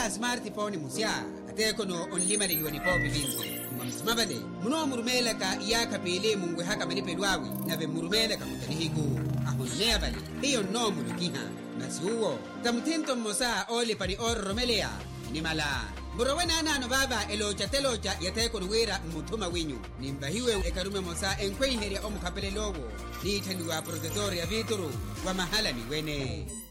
la smartphone musya ateko no onlima liwani popi vinzi mwamsimabale muno murumela ka iyaka pele mungwe haka manipe lwawi nave murumela ka mutanihigu ahononea bale hiyo no mulukiha nasi huo tamutinto mosa ole pani romelea ni mala Burawena nano baba elocha telocha yateko nuwira mutuma winyu nimbahiwe ekarume mosa enkwe heria omukapele lowo ni taniwa protector ya vituru wa mahala ni wene